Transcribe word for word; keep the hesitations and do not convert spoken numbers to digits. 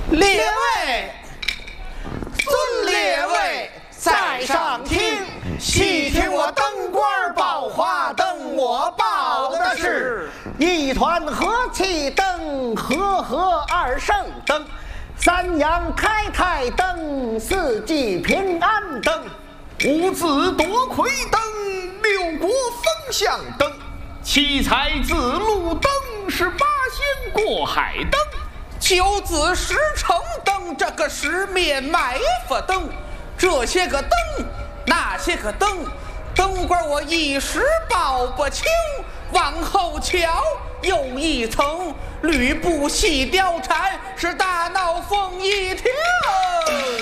列位，尊列位，在上听，细听我灯官报话，灯我报的是一团和气灯，和和二圣灯，三阳开泰灯，四季平安灯， 五子夺魁灯，六国风向灯，七彩子路灯，十八仙过海灯， 九子十城灯，这个十面埋伏灯，这些个灯，那些个灯，灯官我一时报不清。往后瞧，又一层吕布戏貂蝉，是大闹凤一条。